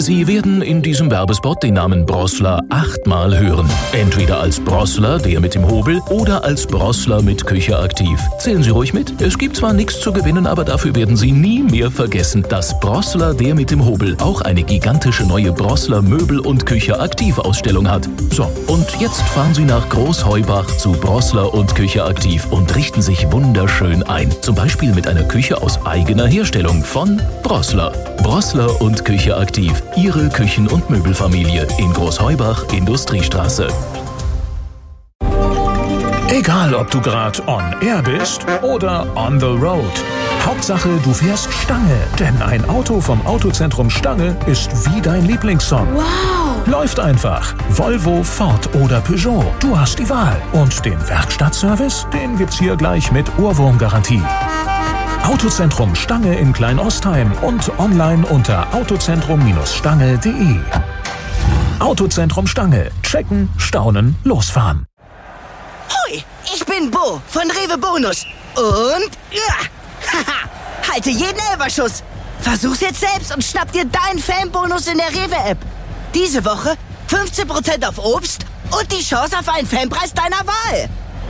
Sie werden in diesem Werbespot den Namen Brossler 8-mal hören. Entweder als Brossler, der mit dem Hobel, oder als Brossler mit Küche aktiv. Zählen Sie ruhig mit. Es gibt zwar nichts zu gewinnen, aber dafür werden Sie nie mehr vergessen, dass Brossler, der mit dem Hobel, auch eine gigantische neue Brossler Möbel- und Küche aktiv Ausstellung hat. So, und jetzt fahren Sie nach Großheubach zu Brossler und Küche aktiv und richten sich wunderschön ein. Zum Beispiel mit einer Küche aus eigener Herstellung von Brossler. Brossler und Küche aktiv. Ihre Küchen- und Möbelfamilie in Großheubach, Industriestraße. Egal, ob du gerade on air bist oder on the road. Hauptsache, du fährst Stange. Denn ein Auto vom Autozentrum Stange ist wie dein Lieblingssong. Wow! Läuft einfach. Volvo, Ford oder Peugeot. Du hast die Wahl. Und den Werkstattservice, den gibt's hier gleich mit Ohrwurmgarantie. Autozentrum Stange in Kleinostheim und online unter autozentrum-stange.de. Autozentrum Stange. Checken, staunen, losfahren. Hoi, ich bin Bo von Rewe Bonus. Und haha, halte jeden Elferschuss. Versuch's jetzt selbst und schnapp dir deinen Fanbonus in der Rewe-App. Diese Woche 15% auf Obst und die Chance auf einen Fanpreis deiner Wahl.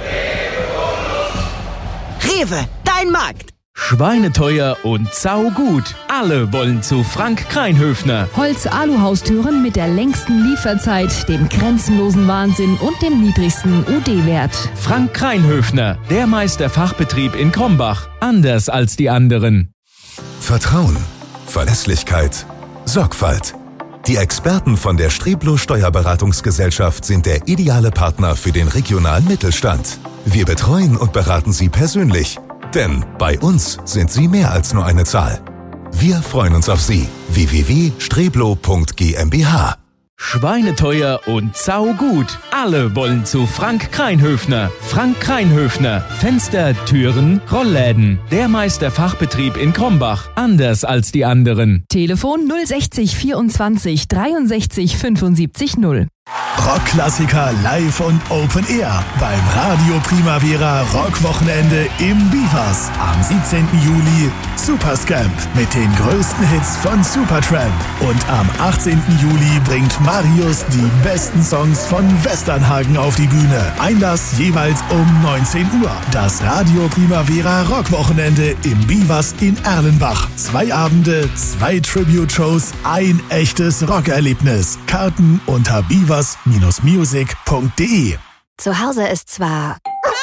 Rewe, dein Markt. Schweineteuer und saugut. Alle wollen zu Frank Kreinhöfner. Holz-Alu-Haustüren mit der längsten Lieferzeit, dem grenzenlosen Wahnsinn und dem niedrigsten UD-Wert. Frank Kreinhöfner, der Meisterfachbetrieb in Krombach. Anders als die anderen. Vertrauen, Verlässlichkeit, Sorgfalt. Die Experten von der Streblo Steuerberatungsgesellschaft sind der ideale Partner für den regionalen Mittelstand. Wir betreuen und beraten Sie persönlich. Denn bei uns sind Sie mehr als nur eine Zahl. Wir freuen uns auf Sie. www.streblo.gmbh. Schweineteuer und saugut. Alle wollen zu Frank Kreinhöfner. Frank Kreinhöfner. Fenster, Türen, Rollläden. Der Meisterfachbetrieb in Krombach. Anders als die anderen. Telefon 060 24 63 75 0. Rockklassiker live und Open Air beim Radio Primavera Rockwochenende im Bivas. Am 17. Juli Superscamp mit den größten Hits von Supertramp. Und am 18. Juli bringt Marius die besten Songs von Westernhagen auf die Bühne. Einlass jeweils um 19 Uhr. Das Radio Primavera Rockwochenende im Bivas in Erlenbach. 2 Abende, 2 Tribute-Shows, ein echtes Rockerlebnis. Karten unter bivas-music.de. Zu Hause ist zwar...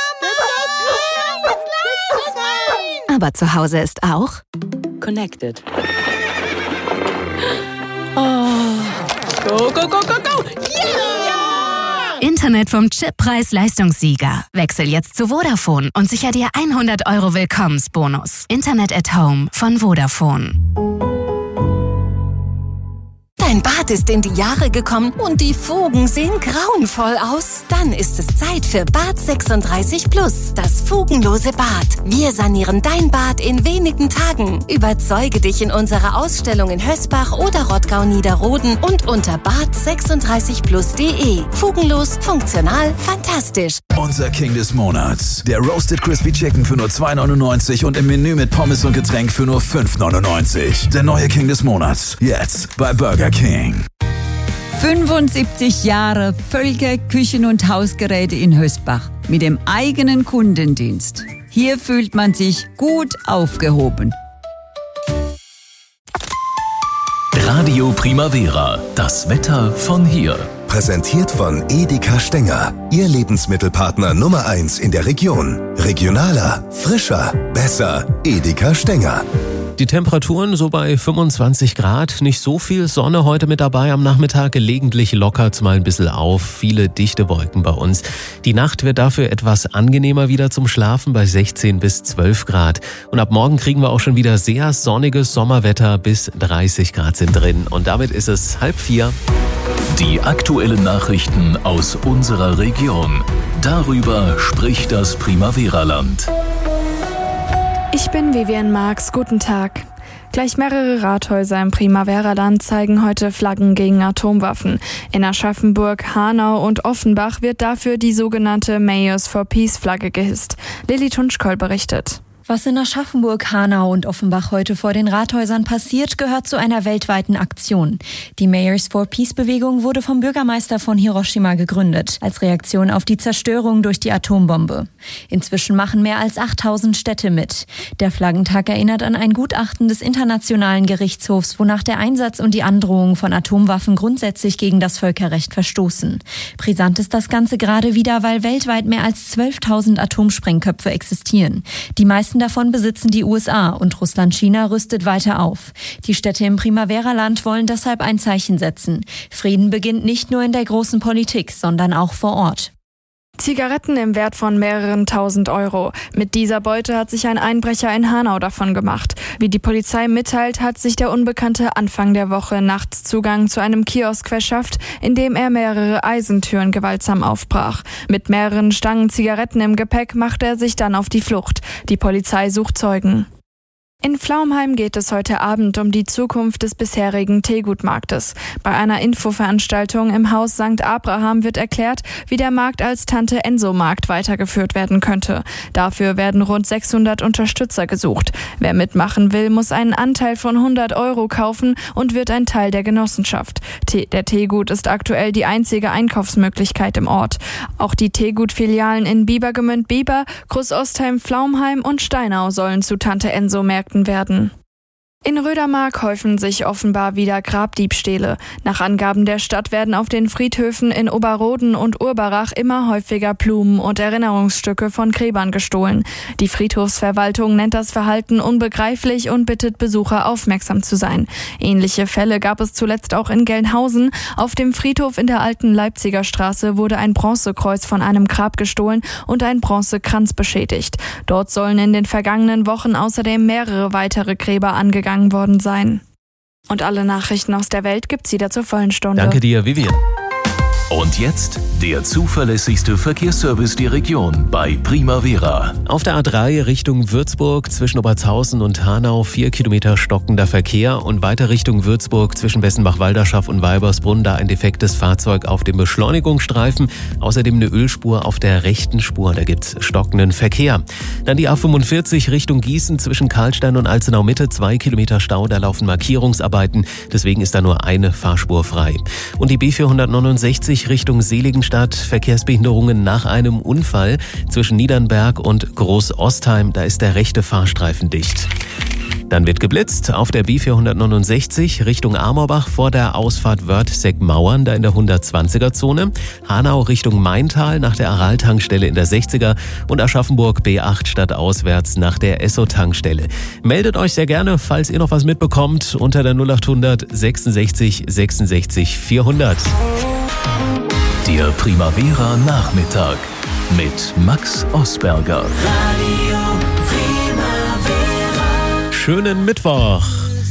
Aber zu Hause ist auch... Connected. Oh. Go, go, go, go, go! Yeah! Internet vom Chippreis-Leistungssieger. Wechsel jetzt zu Vodafone und sicher dir 100 € Willkommensbonus. Internet at Home von Vodafone. Dein Bad ist in die Jahre gekommen und die Fugen sehen grauenvoll aus. Dann ist es Zeit für Bad 36 Plus, das fugenlose Bad. Wir sanieren dein Bad in wenigen Tagen. Überzeuge dich in unserer Ausstellung in Hösbach oder Rottgau-Niederroden und unter bad36plus.de. Fugenlos, funktional, fantastisch. Unser King des Monats. Der Roasted Crispy Chicken für nur 2,99 und im Menü mit Pommes und Getränk für nur 5,99. Der neue King des Monats. Jetzt bei Burger King. 75 Jahre Völker Küchen- und Hausgeräte in Hösbach mit dem eigenen Kundendienst. Hier fühlt man sich gut aufgehoben. Radio Primavera, das Wetter von hier. Präsentiert von Edeka Stenger. Ihr Lebensmittelpartner Nummer 1 in der Region. Regionaler, frischer, besser. Edeka Stenger. Die Temperaturen so bei 25 Grad, nicht so viel Sonne heute mit dabei am Nachmittag, gelegentlich lockert's mal ein bisschen auf, viele dichte Wolken bei uns. Die Nacht wird dafür etwas angenehmer wieder zum Schlafen bei 16 bis 12 Grad. Und ab morgen kriegen wir auch schon wieder sehr sonniges Sommerwetter, bis 30 Grad sind drin. Und damit ist es 3:30. Die aktuellen Nachrichten aus unserer Region. Darüber spricht das Primavera-Land. Ich bin Vivian Marx, guten Tag. Gleich mehrere Rathäuser im Primavera-Land zeigen heute Flaggen gegen Atomwaffen. In Aschaffenburg, Hanau und Offenbach wird dafür die sogenannte Mayors for Peace Flagge gehisst. Lilly Tunschkoll berichtet. Was in Aschaffenburg, Hanau und Offenbach heute vor den Rathäusern passiert, gehört zu einer weltweiten Aktion. Die Mayors for Peace-Bewegung wurde vom Bürgermeister von Hiroshima gegründet, als Reaktion auf die Zerstörung durch die Atombombe. Inzwischen machen mehr als 8000 Städte mit. Der Flaggentag erinnert an ein Gutachten des Internationalen Gerichtshofs, wonach der Einsatz und die Androhung von Atomwaffen grundsätzlich gegen das Völkerrecht verstoßen. Brisant ist das Ganze gerade wieder, weil weltweit mehr als 12.000 Atomsprengköpfe existieren. Die meisten davon besitzen die USA und Russland-China rüstet weiter auf. Die Städte im Primavera-Land wollen deshalb ein Zeichen setzen. Frieden beginnt nicht nur in der großen Politik, sondern auch vor Ort. Zigaretten im Wert von mehreren tausend Euro. Mit dieser Beute hat sich ein Einbrecher in Hanau davon gemacht. Wie die Polizei mitteilt, hat sich der Unbekannte Anfang der Woche nachts Zugang zu einem Kiosk verschafft, in dem er mehrere Eisentüren gewaltsam aufbrach. Mit mehreren Stangen Zigaretten im Gepäck machte er sich dann auf die Flucht. Die Polizei sucht Zeugen. In Pflaumheim geht es heute Abend um die Zukunft des bisherigen Teegutmarktes. Bei einer Infoveranstaltung im Haus St. Abraham wird erklärt, wie der Markt als Tante-Enso-Markt weitergeführt werden könnte. Dafür werden rund 600 Unterstützer gesucht. Wer mitmachen will, muss einen Anteil von 100 Euro kaufen und wird ein Teil der Genossenschaft. Der Teegut ist aktuell die einzige Einkaufsmöglichkeit im Ort. Auch die Teegut-Filialen in Biebergemünd-Bieber, Großostheim, Pflaumheim und Steinau sollen zu Tante-Enso-Märkten werden. In Rödermark häufen sich offenbar wieder Grabdiebstähle. Nach Angaben der Stadt werden auf den Friedhöfen in Oberroden und Urbarach immer häufiger Blumen und Erinnerungsstücke von Gräbern gestohlen. Die Friedhofsverwaltung nennt das Verhalten unbegreiflich und bittet Besucher, aufmerksam zu sein. Ähnliche Fälle gab es zuletzt auch in Gelnhausen. Auf dem Friedhof in der alten Leipziger Straße wurde ein Bronzekreuz von einem Grab gestohlen und ein Bronzekranz beschädigt. Dort sollen in den vergangenen Wochen außerdem mehrere weitere Gräber angegangen worden sein. Und alle Nachrichten aus der Welt gibt's wieder zur vollen Stunde. Danke dir, Vivian. Und jetzt der zuverlässigste Verkehrsservice der Region bei Primavera. Auf der A3 Richtung Würzburg zwischen Obertshausen und Hanau 4 Kilometer stockender Verkehr und weiter Richtung Würzburg zwischen Bessenbach-Walderschaft und Weibersbrunn da ein defektes Fahrzeug auf dem Beschleunigungsstreifen. Außerdem eine Ölspur auf der rechten Spur, da gibt's stockenden Verkehr. Dann die A45 Richtung Gießen zwischen Karlstein und Alzenau Mitte 2 Kilometer Stau, da laufen Markierungsarbeiten, deswegen ist da nur eine Fahrspur frei. Und die B469 Richtung Seligenstadt, Verkehrsbehinderungen nach einem Unfall zwischen Niedernberg und Großostheim, da ist der rechte Fahrstreifen dicht. Dann wird geblitzt auf der B469 Richtung Amorbach vor der Ausfahrt Wörthseck-Mauern, da in der 120er-Zone. Hanau Richtung Maintal nach der Aral-Tankstelle in der 60er und Aschaffenburg B8 stadtauswärts nach der Esso-Tankstelle. Meldet euch sehr gerne, falls ihr noch was mitbekommt, unter der 0800 66 66 400. Der Primavera Nachmittag mit Max Osberger. Schönen Mittwoch.